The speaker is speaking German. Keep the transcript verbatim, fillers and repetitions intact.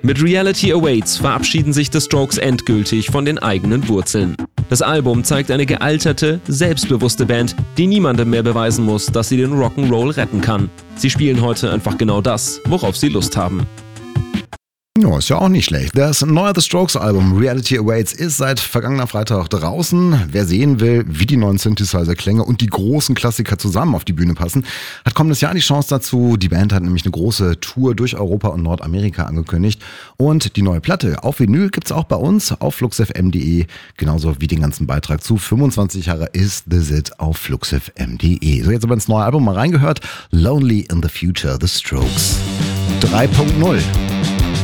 Mit Reality Awaits verabschieden sich The Strokes endgültig von den eigenen Wurzeln. Das Album zeigt eine gealterte, selbstbewusste Band, die niemandem mehr beweisen muss, dass sie den Rock'n'Roll retten kann. Sie spielen heute einfach genau das, worauf sie Lust haben. Ja, ist ja auch nicht schlecht. Das neue The Strokes Album Reality Awaits ist seit vergangener Freitag draußen. Wer sehen will, wie die neuen Synthesizer-Klänge und die großen Klassiker zusammen auf die Bühne passen, hat kommendes Jahr die Chance dazu. Die Band hat nämlich eine große Tour durch Europa und Nordamerika angekündigt. Und die neue Platte auf Vinyl gibt's auch bei uns auf fluxfm punkt de, genauso wie den ganzen Beitrag zu fünfundzwanzig Jahre Is This It auf fluxfm punkt de. So, jetzt aber ins neue Album mal reingehört. Lonely in the Future, The Strokes drei Punkt null.